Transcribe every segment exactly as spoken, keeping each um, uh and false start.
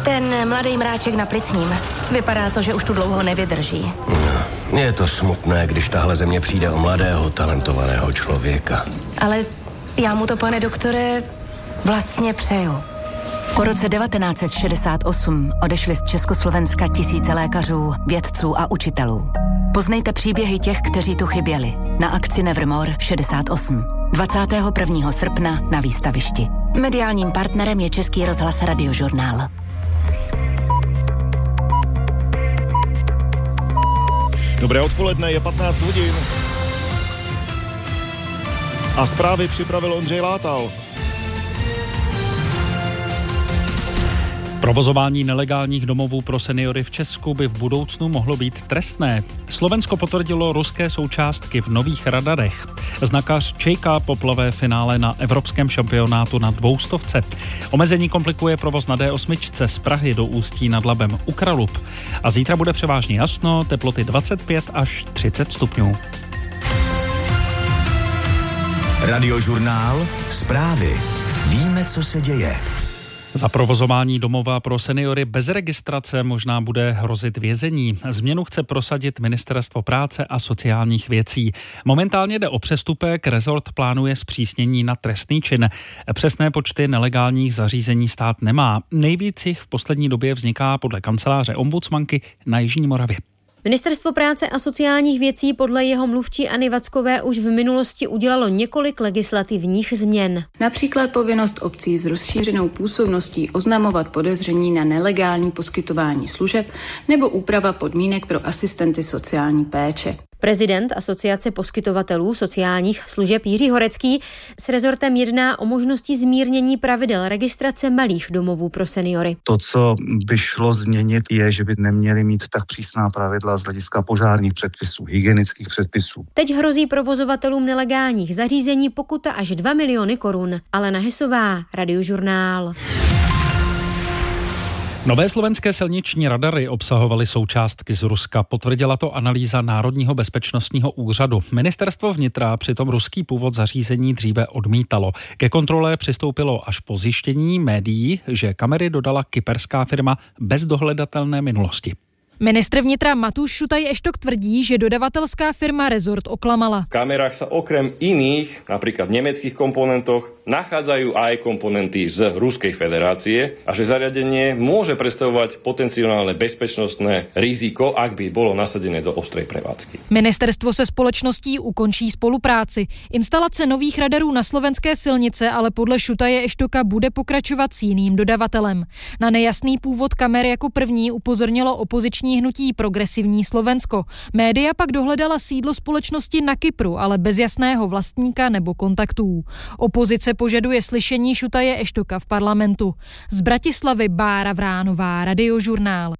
Ten mladý mráček na plicním. Vypadá to, že už tu dlouho nevydrží. No, je to smutné, když tahle země přijde o mladého, talentovaného člověka. Ale já mu to, pane doktore, vlastně přeju. Po roce devatenáct set šedesát osm odešli z Československa tisíce lékařů, vědců a učitelů. Poznejte příběhy těch, kteří tu chyběli. Na akci Nevermore šedesát osm. dvacátého prvního srpna na výstavišti. Mediálním partnerem je Český rozhlas Radiožurnál. Dobré odpoledne, je patnáct hodin. A zprávy připravil Ondřej Látal. Provozování nelegálních domovů pro seniory v Česku by v budoucnu mohlo být trestné. Slovensko potvrdilo ruské součástky v nových radarech. Znakař čeká poplavé finále na evropském šampionátu na dvoustovce. Omezení komplikuje provoz na D osm z Prahy do Ústí nad Labem u Kralup. A zítra bude převážně jasno, teploty dvacet pět až třicet stupňů. Radiožurnál, zprávy. Víme, co se děje. Za provozování domova pro seniory bez registrace možná bude hrozit vězení. Změnu chce prosadit Ministerstvo práce a sociálních věcí. Momentálně jde o přestupek, rezort plánuje zpřísnění na trestný čin. Přesné počty nelegálních zařízení stát nemá. Nejvíc jich v poslední době vzniká podle kanceláře ombudsmanky na Jižní Moravě. Ministerstvo práce a sociálních věcí podle jeho mluvčí Anny Vackové už v minulosti udělalo několik legislativních změn. Například povinnost obcí s rozšířenou působností oznamovat podezření na nelegální poskytování služeb nebo úprava podmínek pro asistenty sociální péče. Prezident Asociace poskytovatelů sociálních služeb Jiří Horecký s rezortem jedná o možnosti zmírnění pravidel registrace malých domovů pro seniory. To, co by šlo změnit, je, že by neměli mít tak přísná pravidla z hlediska požárních předpisů, hygienických předpisů. Teď hrozí provozovatelům nelegálních zařízení pokuta až dva miliony korun. Alena Hesová, Radiožurnál. Nové slovenské silniční radary obsahovaly součástky z Ruska, potvrdila to analýza Národního bezpečnostního úřadu. Ministerstvo vnitra přitom ruský původ zařízení dříve odmítalo. Ke kontrole přistoupilo až po zjištění médií, že kamery dodala kyperská firma bez dohledatelné minulosti. Ministr vnitra Matúš Šutaj-Eštok tvrdí, že dodavatelská firma Rezort oklamala. V kamerách sa okrem iných, napríklad nemeckých komponentoch, nachádzajú aj komponenty z Ruskej federácie a že zariadenie môže predstavovať potenciálne bezpečnostné riziko, ak by bolo nasadené do ostrej prevádzky. Ministerstvo se společností ukončí spolupráci. Instalace nových radarů na slovenské silnice ale podle Šutaje-Eštoka bude pokračovat s jiným dodavatelem. Na nejasný původ kamer jako první upozornilo opoziční hnutí Progresivní Slovensko. Média pak dohledala sídlo společnosti na Kypru, ale bez jasného vlastníka nebo kontaktů. Opozice požaduje slyšení Šutaje-Eštoka v parlamentu. Z Bratislavy Bára Vránová, Radiožurnál.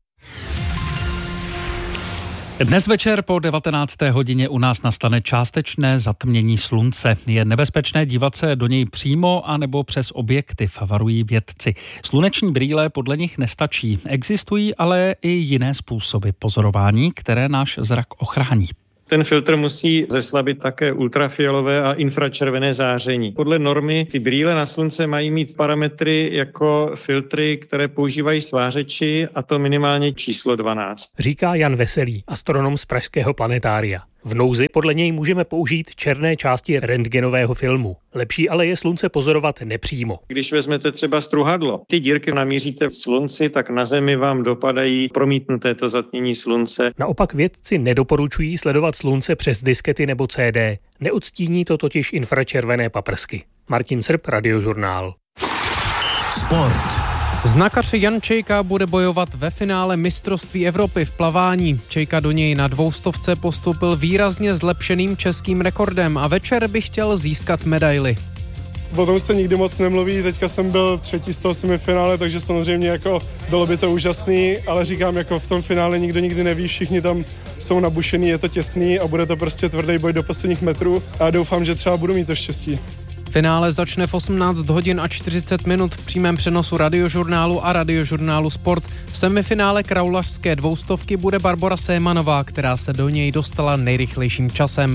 Dnes večer po devatenácté hodině u nás nastane částečné zatmění slunce. Je nebezpečné dívat se do něj přímo anebo přes objektiv, varují vědci. Sluneční brýle podle nich nestačí. Existují ale i jiné způsoby pozorování, které náš zrak ochrání. Ten filtr musí zeslabit také ultrafialové a infračervené záření. Podle normy ty brýle na slunce mají mít parametry jako filtry, které používají svářeči, a to minimálně číslo dvanáct. Říká Jan Veselý, astronom z pražského planetária. V nouzi podle něj můžeme použít černé části rentgenového filmu. Lepší ale je slunce pozorovat nepřímo. Když vezmete třeba struhadlo, ty dírky namíříte v slunci, tak na Zemi vám dopadají promítnuté to zatmění slunce. Naopak vědci nedoporučují sledovat slunce přes diskety nebo C D. Neodstíní to totiž infračervené paprsky. Martin Srb, Radiožurnál. Sport. Znakař Jan Čejka bude bojovat ve finále mistrovství Evropy v plavání. Čejka do něj na dvoustovce postoupil výrazně zlepšeným českým rekordem a večer by chtěl získat medaili. O tom se nikdy moc nemluví, teďka jsem byl třetí z toho semifinále, takže samozřejmě jako bylo by to úžasný, ale říkám, jako v tom finále nikdo nikdy neví, všichni tam jsou nabušený, je to těsný a bude to prostě tvrdý boj do posledních metrů a doufám, že třeba budu mít to štěstí. Finále začne v osmnáct hodin a čtyřicet minut v přímém přenosu Radiožurnálu a Radiožurnálu Sport. V semifinále kraulařské dvoustovky bude Barbora Sémanová, která se do něj dostala nejrychlejším časem.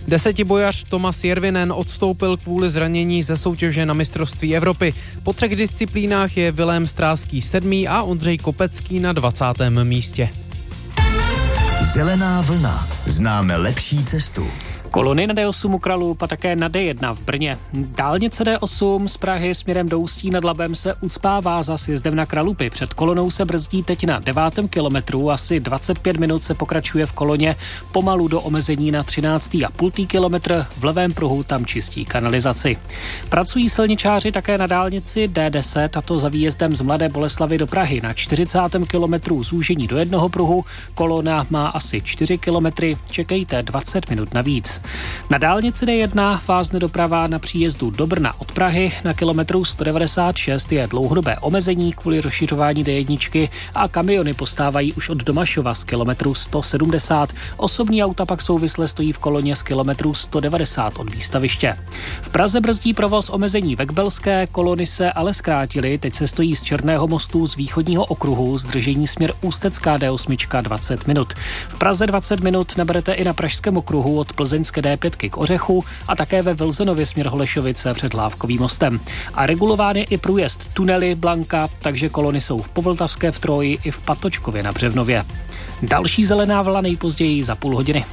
Desetibojař Tomas Järvinen odstoupil kvůli zranění ze soutěže na mistrovství Evropy. Po třech disciplínách je Vilém Stráský sedmý a Ondřej Kopecký na dvacátém místě. Zelená vlna. Známe lepší cestu. Kolony na D osm u Kralů a také na D jedna v Brně. Dálnice D osm z Prahy směrem do Ústí nad Labem se ucpává za sjezdem na Kralupy. Před kolonou se brzdí teď na devátém kilometru, asi dvacet pět minut se pokračuje v koloně, pomalu do omezení na třináctý a půl kilometr, v levém pruhu tam čistí kanalizaci. Pracují silničáři také na dálnici D deset, a to za výjezdem z Mladé Boleslavi do Prahy na čtyřicátém kilometru zúžení do jednoho pruhu, kolona má asi čtyři kilometry, čekejte dvacet minut navíc. Na dálnici D jedna vázne doprava na příjezdu do Brna od Prahy, na kilometru sto devadesát šest je dlouhodobé omezení kvůli rozšiřování D jedna a kamiony postávají už od Domašova z kilometru sto sedmdesát. Osobní auta pak souvisle stojí v koloně z kilometru sto devadesát od výstaviště. V Praze brzdí provoz omezení ve Kbelské, kolony se ale zkrátily, teď se stojí z Černého mostu z východního okruhu, zdržení směr Ústecká D osm dvacet minut. V Praze dvacet minut naberete i na Pražském okruhu od Plzeňské D pět k Ořechu a také ve Vilzenově směr Holešovice před Hlávkovým mostem. A regulován je i průjezd tunely Blanka, takže kolony jsou v Povltavské v Troji i v Patočkově na Břevnově. Další zelená vlna nejpozději za půl hodiny.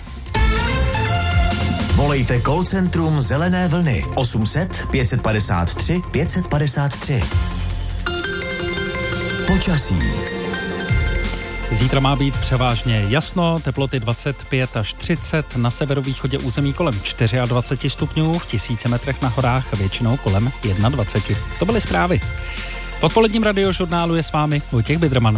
Volejte call centrum Zelené vlny osm set pět padesát tři pět padesát tři. Počasí. Zítra má být převážně jasno, teploty dvacet pět až třicet, na severovýchodě území kolem dvacet čtyři stupňů, v tisíci metrech na horách většinou kolem dvacet jedna. To byly zprávy. V odpoledním radiožurnálu je s vámi Vojtěch Bidrman.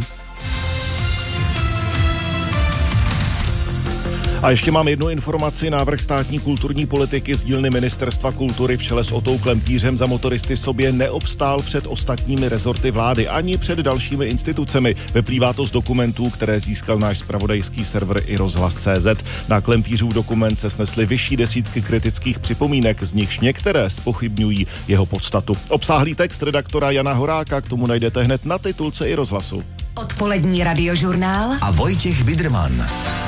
A ještě mám jednu informaci. Návrh státní kulturní politiky z dílny Ministerstva kultury v čele s Otou Klempířem za motoristy sobě neobstál před ostatními rezorty vlády ani před dalšími institucemi. Vyplývá to z dokumentů, které získal náš zpravodajský server i rozhlas tečka cé zet. Na Klempířův dokument se snesly vyšší desítky kritických připomínek, z nichž některé zpochybňují jeho podstatu. Obsáhlý text redaktora Jana Horáka k tomu najdete hned na titulce i rozhlasu. Odpolední radiožurnál a Vojtěch Bidrman.